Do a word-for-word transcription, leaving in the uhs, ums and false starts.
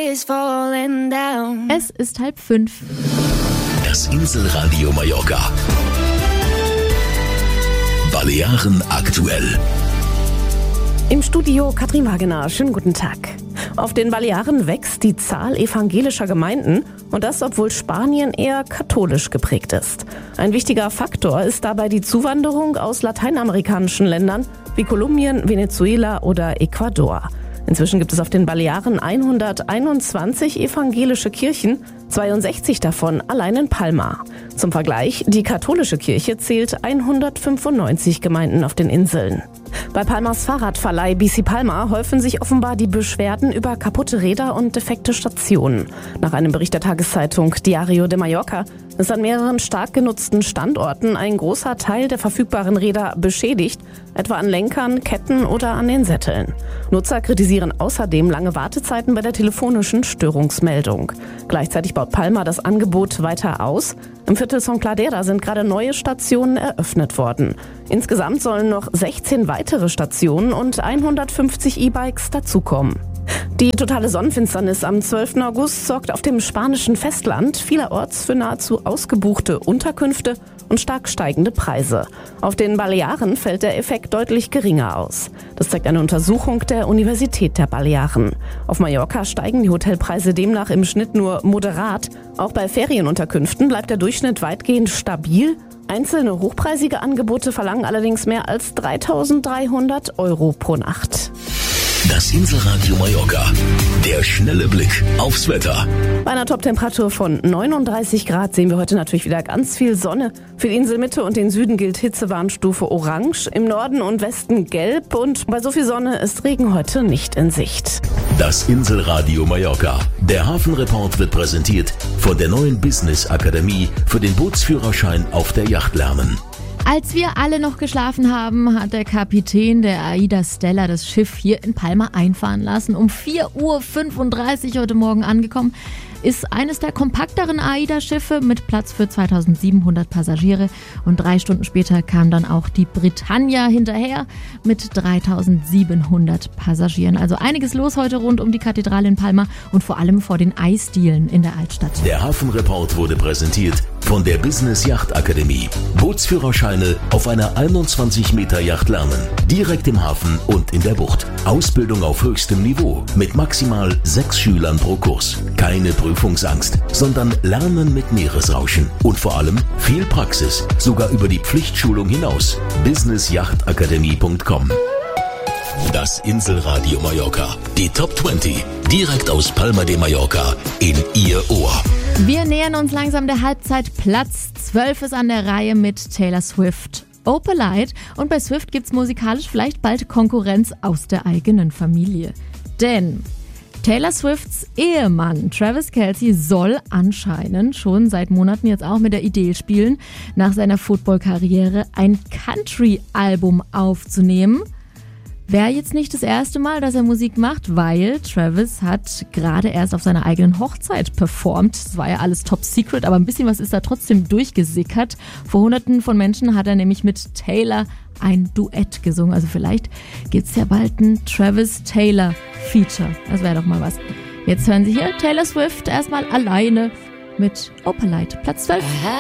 is falling down. Es ist halb fünf. Das Inselradio Mallorca. Balearen aktuell. Im Studio Katrin Wagener. Schönen guten Tag. Auf den Balearen wächst die Zahl evangelischer Gemeinden und das, obwohl Spanien eher katholisch geprägt ist. Ein wichtiger Faktor ist dabei die Zuwanderung aus lateinamerikanischen Ländern wie Kolumbien, Venezuela oder Ecuador. Inzwischen gibt es auf den Balearen hunderteinundzwanzig evangelische Kirchen, zweiundsechzig davon allein in Palma. Zum Vergleich, die katholische Kirche zählt hundertfünfundneunzig Gemeinden auf den Inseln. Bei Palmas Fahrradverleih Bici Palma häufen sich offenbar die Beschwerden über kaputte Räder und defekte Stationen. Nach einem Bericht der Tageszeitung Diario de Mallorca ist an mehreren stark genutzten Standorten ein großer Teil der verfügbaren Räder beschädigt, etwa an Lenkern, Ketten oder an den Sätteln. Nutzer kritisieren außerdem lange Wartezeiten bei der telefonischen Störungsmeldung. Gleichzeitig baut Palma das Angebot weiter aus. Im Viertel Son Cladera sind gerade neue Stationen eröffnet worden. Insgesamt sollen noch sechzehn weitere Stationen und hundertfünfzig E-Bikes dazukommen. Die totale Sonnenfinsternis am zwölften August sorgt auf dem spanischen Festland vielerorts für nahezu ausgebuchte Unterkünfte und stark steigende Preise. Auf den Balearen fällt der Effekt deutlich geringer aus. Das zeigt eine Untersuchung der Universität der Balearen. Auf Mallorca steigen die Hotelpreise demnach im Schnitt nur moderat. Auch bei Ferienunterkünften bleibt der Durchschnitt weitgehend stabil. Einzelne hochpreisige Angebote verlangen allerdings mehr als dreitausenddreihundert Euro pro Nacht. Das Inselradio Mallorca. Der schnelle Blick aufs Wetter. Bei einer Toptemperatur von neununddreißig Grad sehen wir heute natürlich wieder ganz viel Sonne. Für die Inselmitte und den Süden gilt Hitzewarnstufe Orange, im Norden und Westen Gelb und bei so viel Sonne ist Regen heute nicht in Sicht. Das Inselradio Mallorca. Der Hafenreport wird präsentiert von der neuen Business Akademie für den Bootsführerschein auf der Yacht lernen. Als wir alle noch geschlafen haben, hat der Kapitän der Aida Stella das Schiff hier in Palma einfahren lassen. Um vier Uhr fünfunddreißig heute Morgen angekommen, ist eines der kompakteren Aida-Schiffe mit Platz für zweitausendsiebenhundert Passagiere. Und drei Stunden später kam dann auch die Britannia hinterher mit dreitausendsiebenhundert Passagieren. Also einiges los heute rund um die Kathedrale in Palma und vor allem vor den Eisdielen in der Altstadt. Der Hafenreport wurde präsentiert von der Business Yacht Akademie. Bootsführerscheine auf einer einundzwanzig Meter Yacht lernen. Direkt im Hafen und in der Bucht. Ausbildung auf höchstem Niveau mit maximal sechs Schülern pro Kurs. Keine Prüfungsangst, sondern Lernen mit Meeresrauschen. Und vor allem viel Praxis, sogar über die Pflichtschulung hinaus. business yacht akademie punkt com. Das Inselradio Mallorca. Die Top zwanzig. Direkt aus Palma de Mallorca in Ihr Ohr. Wir nähern uns langsam der Halbzeit. Platz zwölf ist an der Reihe mit Taylor Swift. Opalite. Und bei Swift gibt's musikalisch vielleicht bald Konkurrenz aus der eigenen Familie. Denn Taylor Swifts Ehemann Travis Kelce soll anscheinend schon seit Monaten jetzt auch mit der Idee spielen, nach seiner Football-Karriere ein Country-Album aufzunehmen. Wäre jetzt nicht das erste Mal, dass er Musik macht, weil Travis hat gerade erst auf seiner eigenen Hochzeit performt. Das war ja alles top secret, aber ein bisschen was ist da trotzdem durchgesickert. Vor Hunderten von Menschen hat er nämlich mit Taylor ein Duett gesungen. Also vielleicht gibt's ja bald ein Travis-Taylor-Feature. Das wäre doch mal was. Jetzt hören Sie hier Taylor Swift erstmal alleine mit Opalite, Platz zwölf.